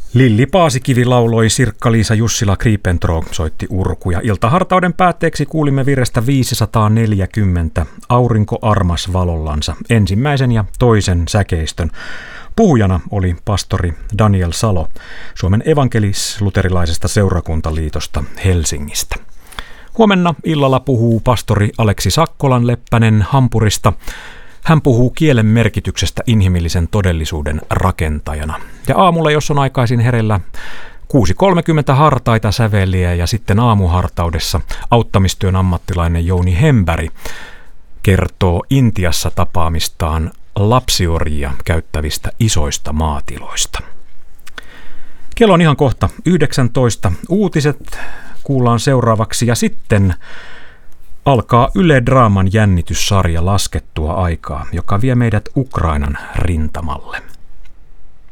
Lilli Paasikivi lauloi, Sirkka-Liisa Jussila-Kriipentro soitti urkuja. Iltahartauden päätteeksi kuulimme virestä 540, Aurinko armas valollansa, ensimmäisen ja toisen säkeistön. Puhujana oli pastori Daniel Salo Suomen evankelis-luterilaisesta seurakuntaliitosta Helsingistä. Huomenna illalla puhuu pastori Aleksi Sakkolan-Leppänen Hampurista. Hän puhuu kielen merkityksestä inhimillisen todellisuuden rakentajana. Ja aamulla, jos on aikaisin herellä, 6.30 hartaita säveliä ja sitten aamuhartaudessa auttamistyön ammattilainen Jouni Hemberg kertoo Intiassa tapaamistaan lapsiorjia käyttävistä isoista maatiloista. Kello on ihan kohta 19. Uutiset kuullaan seuraavaksi ja sitten alkaa Yle Draaman jännityssarja Laskettua aikaa, joka vie meidät Ukrainan rintamalle.